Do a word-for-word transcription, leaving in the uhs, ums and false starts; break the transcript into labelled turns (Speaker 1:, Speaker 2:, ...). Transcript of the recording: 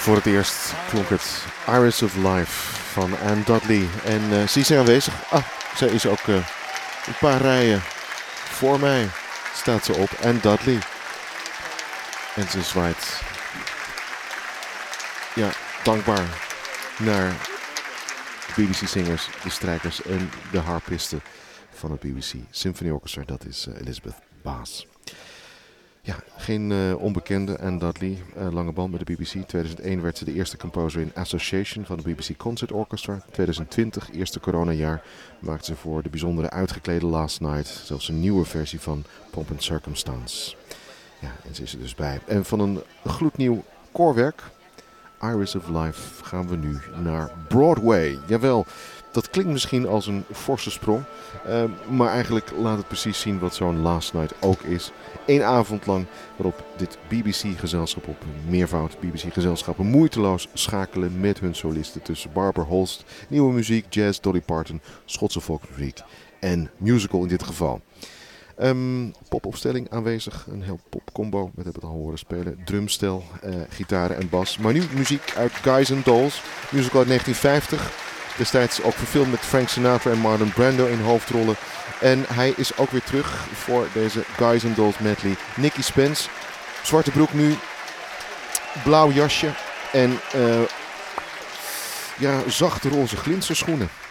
Speaker 1: Voor het eerst klonk het Iris of Life van Anne Dudley. En uh, ze is er aanwezig. Ah, zij is ook uh, een paar rijen voor mij. Staat ze op. Anne Dudley. En ze zwaait. Ja, dankbaar naar de B B C-zingers, de strijkers en de harpisten van het B B C Symphony Orchestra. Dat is uh, Elizabeth Baas. Ja, geen uh, onbekende, Anne Dudley, uh, lange band met de B B C. In tweeduizend één werd ze de eerste composer in Association van de B B C Concert Orchestra. tweeduizend twintig, eerste coronajaar, maakte ze voor de bijzondere uitgeklede Last Night zelfs een nieuwe versie van Pomp and Circumstance. Ja, en ze is er dus bij. En van een gloednieuw koorwerk, Iris of Life, gaan we nu naar Broadway. Jawel, dat klinkt misschien als een forse sprong, uh, maar eigenlijk laat het precies zien wat zo'n Last Night ook is. Eén avond lang waarop dit B B C-gezelschap op meervoud B B C-gezelschappen moeiteloos schakelen met hun solisten tussen Barbara Holst, nieuwe muziek, jazz, Dolly Parton, Schotse folkmuziek en musical in dit geval. Um, popopstelling aanwezig, een heel popcombo, we hebben het al horen spelen, drumstel, uh, gitaren en bas. Maar nu muziek uit Guys and Dolls, musical uit negentien vijftig. Destijds ook verfilmd met Frank Sinatra en Marlon Brando in hoofdrollen. En hij is ook weer terug voor deze Guys and Dolls medley. Nicky Spence, zwarte broek nu, blauw jasje en uh, ja, zachte roze glinsterschoenen.